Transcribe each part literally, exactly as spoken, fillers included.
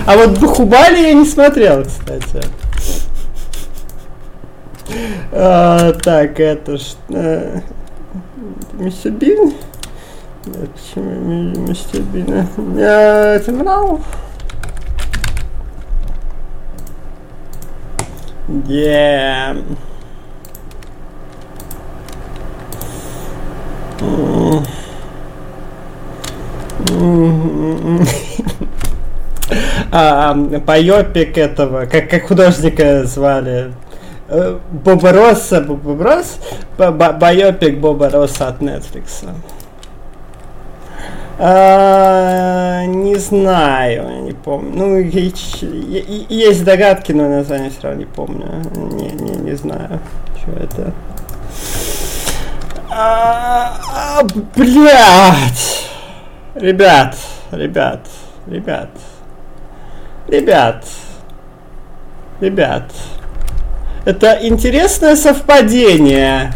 А вот Бахубали я не смотрел, кстати. А, так, это ж... А, мистер Бин? Почему мистер Бин? А, это Мрау? Yeah. Mm. Mm-hmm. а, Байопик этого, как, как художника звали? Боба Росса, Боба Росс? Байопик Боба Росса от Netflix. А, не знаю, не помню. Ну, есть догадки, но название все равно не помню. Не, не, не знаю, что это. А, блядь! Ребят, ребят, ребят, ребят, ребят. Это интересное совпадение.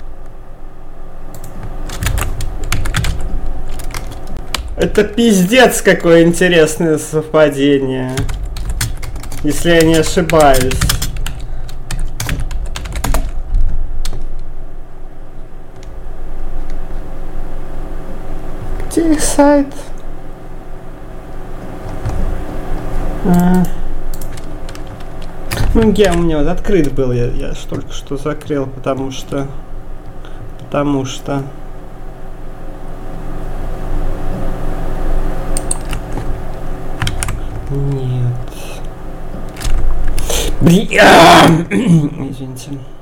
Это пиздец какое интересное совпадение. Если я не ошибаюсь. Где их сайт? А. Ну, я у меня вот открыт был, я, я ж только что закрыл, потому что... Потому что... Нет. Бля! Извините.